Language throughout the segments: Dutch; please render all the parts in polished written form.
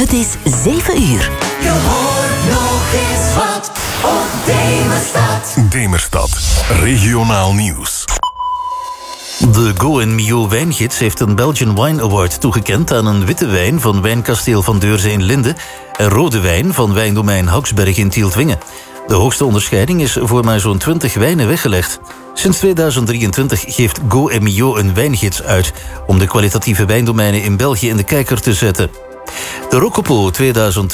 Het is 7 uur. Je hoort nog eens wat op Demerstad. Demerstad, regionaal nieuws. De Go & Mio wijngids heeft een Belgian Wine Award toegekend aan een witte wijn van Wijnkasteel van Deurzen in Linde en rode wijn van wijndomein Hauksberg in Tieltwingen. De hoogste onderscheiding is voor maar zo'n 20 wijnen weggelegd. Sinds 2023 geeft Go & Mio een wijngids uit om de kwalitatieve wijndomeinen in België in de kijker te zetten. De Rocopo 2022-23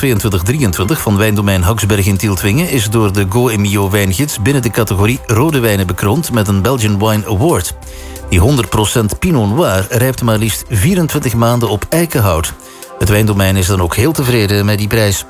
van wijndomein Hauksberg in Tieltwingen is door de Go & Mio wijngids binnen de categorie rode wijnen bekroond met een Belgian Wine Award. Die 100% Pinot Noir rijpt maar liefst 24 maanden op eikenhout. Het wijndomein is dan ook heel tevreden met die prijs.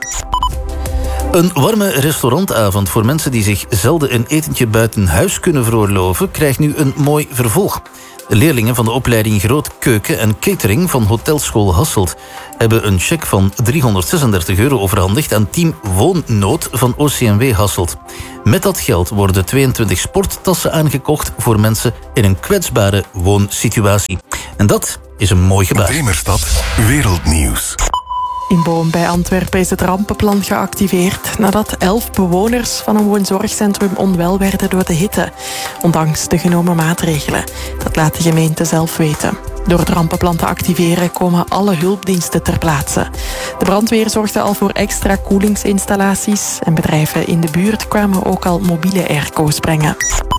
Een warme restaurantavond voor mensen die zich zelden een etentje buiten huis kunnen veroorloven krijgt nu een mooi vervolg. De leerlingen van de opleiding Grootkeuken en Catering van Hotelschool Hasselt hebben een cheque van €336 overhandigd aan team Woonnood van OCMW Hasselt. Met dat geld worden 22 sporttassen aangekocht voor mensen in een kwetsbare woonsituatie. En dat is een mooi gebaar. Demerstad, wereldnieuws. In Boom bij Antwerpen is het rampenplan geactiveerd nadat 11 bewoners van een woonzorgcentrum onwel werden door de hitte. Ondanks de genomen maatregelen. Dat laat de gemeente zelf weten. Door het rampenplan te activeren komen alle hulpdiensten ter plaatse. De brandweer zorgde al voor extra koelingsinstallaties en bedrijven in de buurt kwamen ook al mobiele airco's brengen.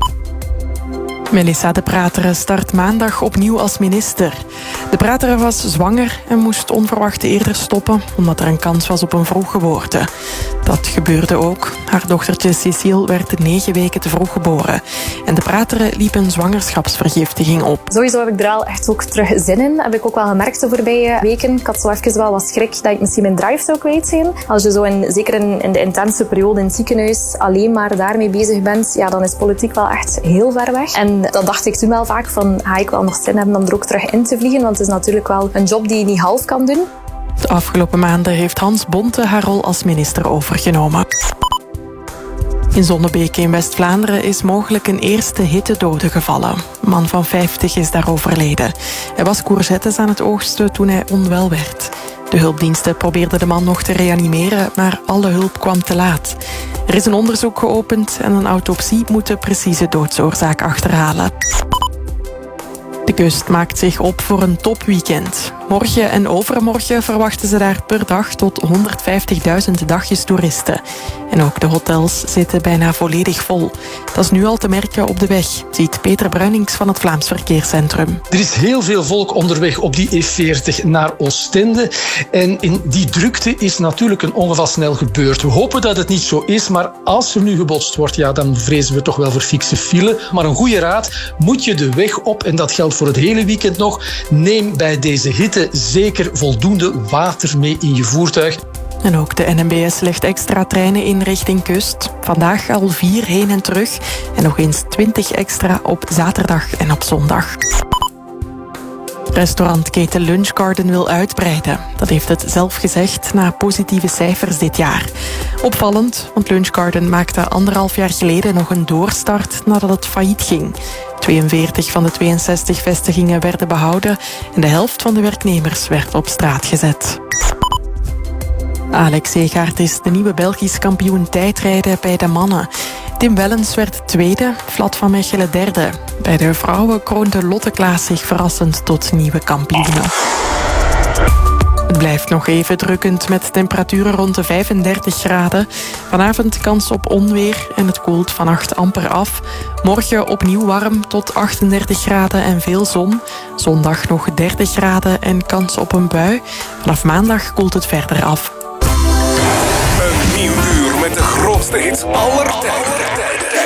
Melissa De Prateren start maandag opnieuw als minister. De Prateren was zwanger en moest onverwacht eerder stoppen omdat er een kans was op een vroeggeboorte. Dat gebeurde ook. Haar dochtertje Cecile werd 9 weken te vroeg geboren. En De Prateren liep een zwangerschapsvergiftiging op. Sowieso heb ik er al echt ook terug zin in. Heb ik ook wel gemerkt de voorbije weken. Ik had zo even wel wat schrik dat ik misschien mijn drive zou kwijt zijn. Als je zo zeker in de intense periode in het ziekenhuis alleen maar daarmee bezig bent, ja, dan is politiek wel echt heel ver weg. En dat dacht ik toen wel vaak van, ga ik wel nog zin hebben om er ook terug in te vliegen? Want het is natuurlijk wel een job die je niet half kan doen. De afgelopen maanden heeft Hans Bonte haar rol als minister overgenomen. In Zonnebeke in West-Vlaanderen is mogelijk een eerste hittedode gevallen. Een man van 50 is daar overleden. Hij was courgettes aan het oogsten toen hij onwel werd. De hulpdiensten probeerden de man nog te reanimeren, maar alle hulp kwam te laat. Er is een onderzoek geopend en een autopsie moet de precieze doodsoorzaak achterhalen. De kust maakt zich op voor een topweekend. Morgen en overmorgen verwachten ze daar per dag tot 150.000 dagjes toeristen. En ook de hotels zitten bijna volledig vol. Dat is nu al te merken op de weg, ziet Peter Bruinings van het Vlaams Verkeerscentrum. Er is heel veel volk onderweg op die E40 naar Oostende. En in die drukte is natuurlijk een ongeval snel gebeurd. We hopen dat het niet zo is, maar als er nu gebotst wordt, ja, dan vrezen we toch wel voor fikse file. Maar een goede raad, moet je de weg op, en dat geldt voor het hele weekend nog, neem bij deze hitte zeker voldoende water mee in je voertuig. En ook de NMBS legt extra treinen in richting kust. Vandaag al 4 heen en terug. En nog eens 20 extra op zaterdag en op zondag. Restaurantketen Lunch Garden wil uitbreiden. Dat heeft het zelf gezegd na positieve cijfers dit jaar. Opvallend, want Lunch Garden maakte 1,5 jaar geleden nog een doorstart nadat het failliet ging. 42 van de 62 vestigingen werden behouden en de helft van de werknemers werd op straat gezet. Alex Segaert is de nieuwe Belgisch kampioen tijdrijden bij de mannen. Tim Wellens werd tweede, Vlad van Mechelen derde. Bij de vrouwen kroonde Lotte Klaas zich verrassend tot nieuwe kampioene. Het blijft nog even drukkend met temperaturen rond de 35 graden. Vanavond kans op onweer en het koelt vannacht amper af. Morgen opnieuw warm tot 38 graden en veel zon. Zondag nog 30 graden en kans op een bui. Vanaf maandag koelt het verder af. Een nieuw uur met de grootste hits aller tijden.